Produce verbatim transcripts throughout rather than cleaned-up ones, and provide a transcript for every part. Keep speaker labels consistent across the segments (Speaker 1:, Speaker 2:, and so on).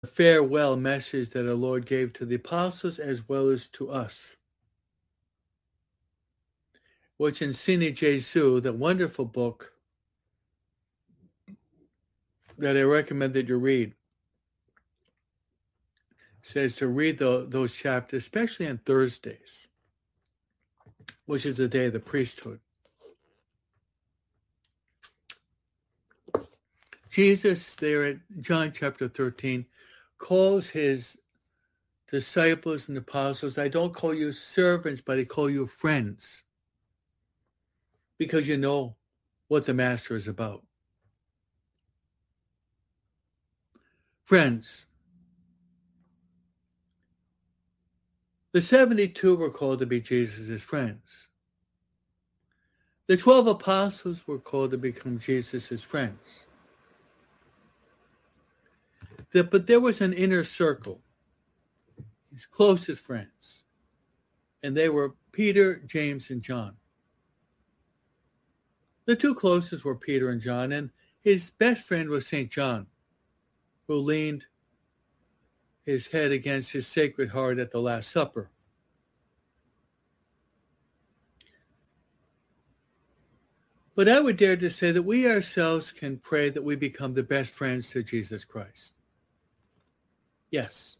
Speaker 1: the farewell message that our Lord gave to the apostles as well as to us, which in Sine Jesu, the wonderful book that I recommend that you read, says to read the, those chapters, especially on Thursdays, which is the day of the priesthood. Jesus, there at John chapter thirteen, calls his disciples and apostles, I don't call you servants, but I call you friends, because you know what the master is about. Friends, the seventy-two were called to be Jesus' friends. The twelve apostles were called to become Jesus' friends. The, but there was an inner circle, his closest friends, and they were Peter, James, and John. The two closest were Peter and John, and his best friend was Saint John, who leaned his head against his Sacred Heart at the Last Supper. But I would dare to say that we ourselves can pray that we become the best friends to Jesus Christ. Yes.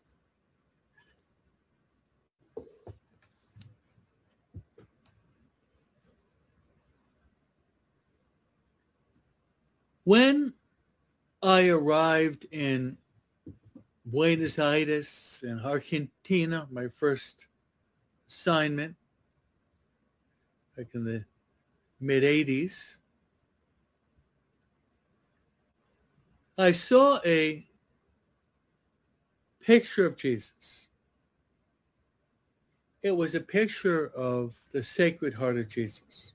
Speaker 1: When I arrived in Buenos Aires in Argentina, my first assignment back in the mid-eighties, I saw a picture of Jesus. It was a picture of the Sacred Heart of Jesus.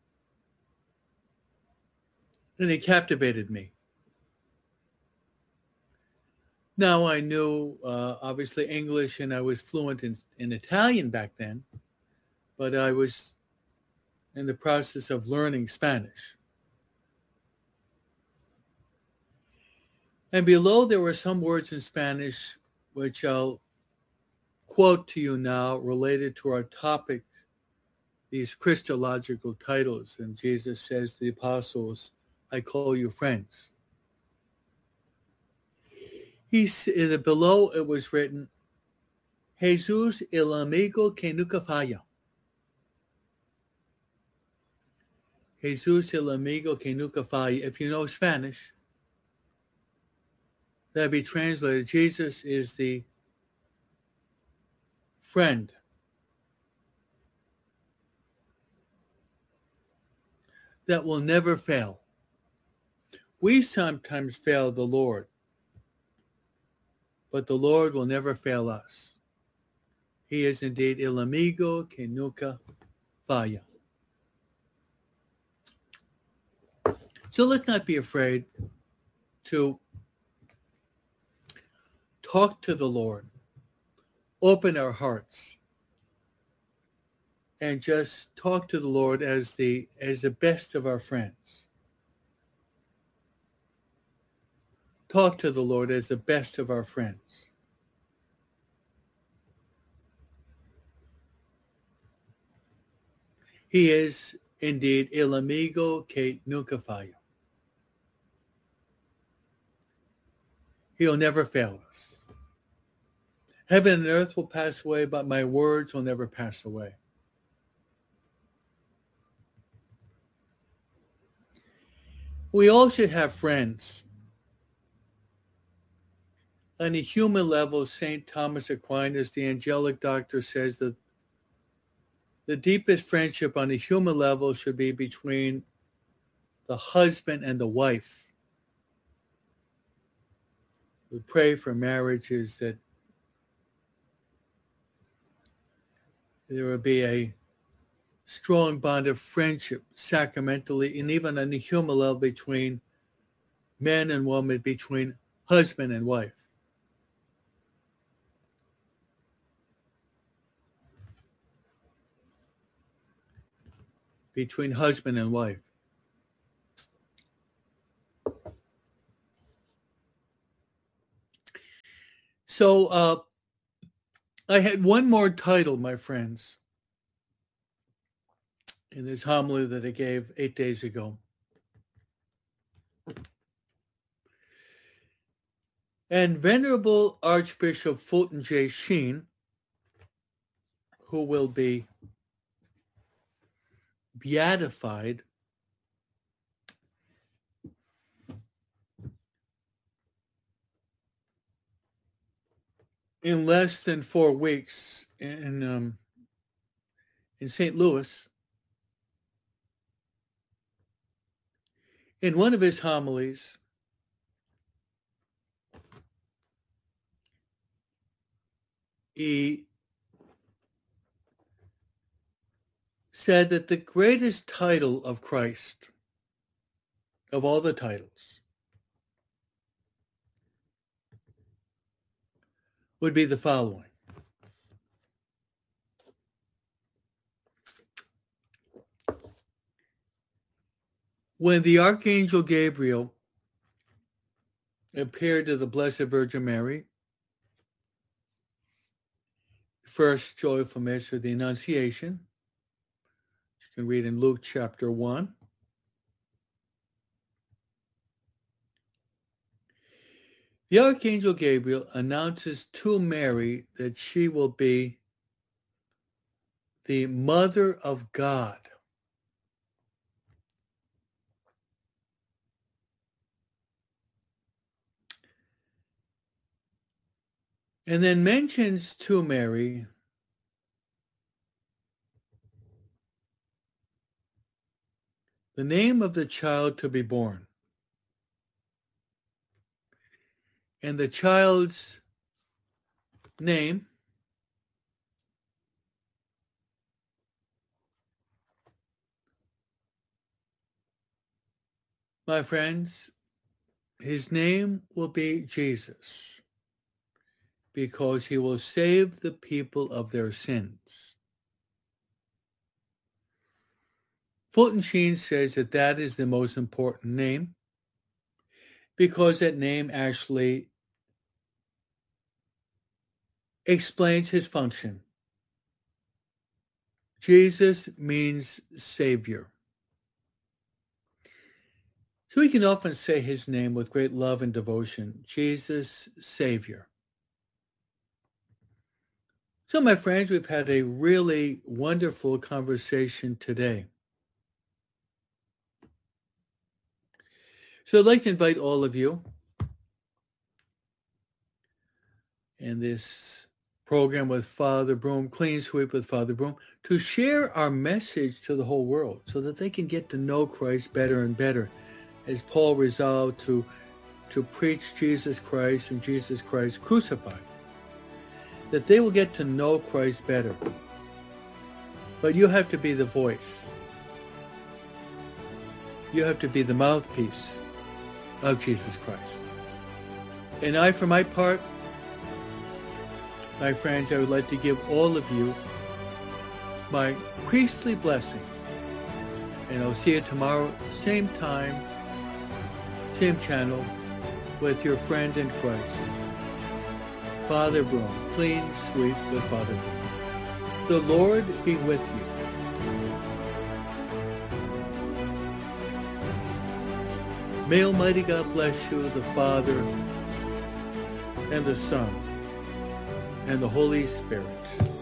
Speaker 1: And it captivated me. Now I knew, uh, obviously, English, and I was fluent in, in Italian back then, but I was in the process of learning Spanish. And below there were some words in Spanish, which I'll quote to you now, related to our topic, these Christological titles. And Jesus says to the apostles, I call you friends. He's, below it was written, Jesús el amigo que nunca falla. Jesús el amigo que nunca falla. If you know Spanish, that'd be translated, Jesus is the friend that will never fail. We sometimes fail the Lord, but the Lord will never fail us. He is indeed el amigo que nunca falla. So let's not be afraid to talk to the Lord, open our hearts, and just talk to the Lord as the as the best of our friends. Talk to the Lord as the best of our friends. He is indeed el amigo que nunca falla. He'll never fail us. Heaven and earth will pass away, but my words will never pass away. We all should have friends. On a human level, Saint Thomas Aquinas, the angelic doctor, says that the deepest friendship on a human level should be between the husband and the wife. We pray for marriages that there will be a strong bond of friendship sacramentally and even on the human level between man and woman, between husband and wife. Between husband and wife. So uh, I had one more title, my friends, in this homily that I gave eight days ago. And Venerable Archbishop Fulton J. Sheen, who will be beatified in less than four weeks in um, in Saint Louis, in one of his homilies, he said that the greatest title of Christ, of all the titles, would be the following. When the Archangel Gabriel appeared to the Blessed Virgin Mary, first joyful mystery of the Annunciation, you can read in Luke chapter one. The Archangel Gabriel announces to Mary that she will be the Mother of God. And then mentions to Mary the name of the child to be born. And the child's name my friends, his name will be Jesus, because he will save the people of their sins. Fulton Sheen says that that is the most important name, because that name actually explains his function. Jesus means Savior. So we can often say his name with great love and devotion, Jesus, Savior. So my friends, we've had a really wonderful conversation today. So I'd like to invite all of you in this program with Father Broom, Clean Sweep with Father Broom, to share our message to the whole world so that they can get to know Christ better and better, as Paul resolved to, to preach Jesus Christ and Jesus Christ crucified, that they will get to know Christ better. But you have to be the voice. You have to be the mouthpiece of Jesus Christ. And I, for my part, my friends, I would like to give all of you my priestly blessing. And I'll see you tomorrow, same time, same channel, with your friend in Christ, Father Broom, Clean Sweep with Father Broom. The Lord be with you. May Almighty God bless you, the Father, and the Son, and the Holy Spirit.